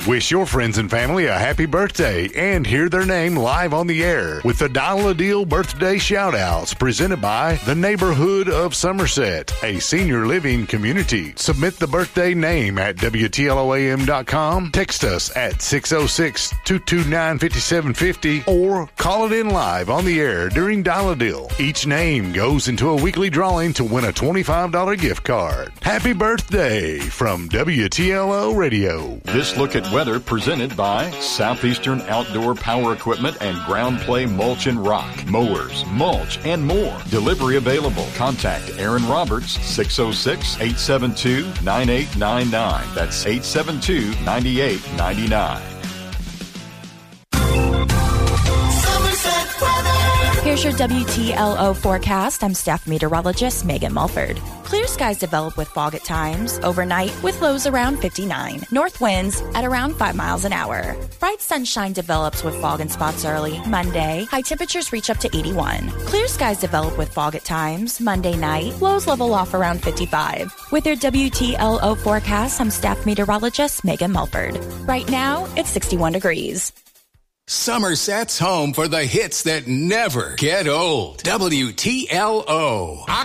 Wish your friends and family a happy birthday and hear their name live on the air with the Dial a Deal birthday shout-outs presented by the Neighborhood of Somerset, a senior living community. Submit the birthday name at WTLOAM.com, text us at 606-229-5750, or call it in live on the air during Dial a Deal. Each name goes into a weekly drawing to win a $25 gift card. Happy birthday from WTLO Radio. This look at weather presented by Southeastern Outdoor Power Equipment and Ground Play Mulch and Rock. Mowers, mulch, and more. Delivery available. Contact Aaron Roberts, 606-872-9899. That's 872-9899. Here's your WTLO forecast. I'm staff meteorologist Megan Mulford. Clear skies develop with fog at times. Overnight with lows around 59. North winds at around 5 miles an hour. Bright sunshine develops with fog in spots early. Monday, high temperatures reach up to 81. Clear skies develop with fog at times. Monday night, lows level off around 55. With your WTLO forecast, I'm staff meteorologist Megan Mulford. Right now, it's 61 degrees. Somerset's home for the hits that never get old. WTLO.